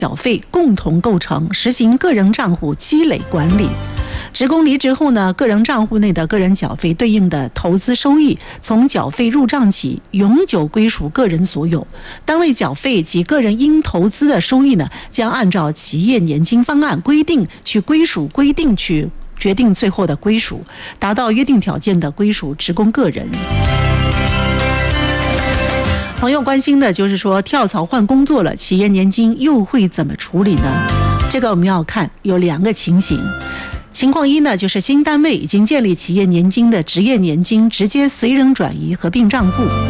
缴费共同构成，实行个人账户积累管理。职工离职后呢，个人账户内的个人缴费对应的投资收益，从缴费入账起永久归属个人所有。单位缴费及个人应投资的收益呢，将按照企业年金方案规定去归属，决定最后的归属，达到约定条件的归属职工个人。朋友关心的就是说，跳槽换工作了，企业年金又会怎么处理呢？这个我们要看有2个情形。情况一呢，就是新单位已经建立企业年金的职业年金直接随人转移合并账户。